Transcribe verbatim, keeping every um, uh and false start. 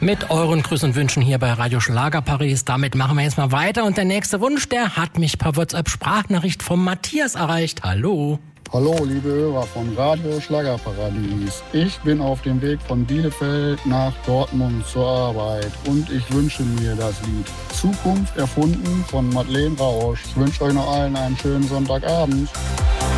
Mit euren Grüßen und Wünschen hier bei Radio Schlagerparis. Damit machen wir jetzt mal weiter. Und der nächste Wunsch, der hat mich per WhatsApp-Sprachnachricht vom Matthias erreicht. Hallo. Hallo, liebe Hörer von Radio Schlagerparadies. Ich bin auf dem Weg von Bielefeld nach Dortmund zur Arbeit und ich wünsche mir das Lied Zukunft erfunden von Madeleine Rausch. Ich wünsche euch noch allen einen schönen Sonntagabend.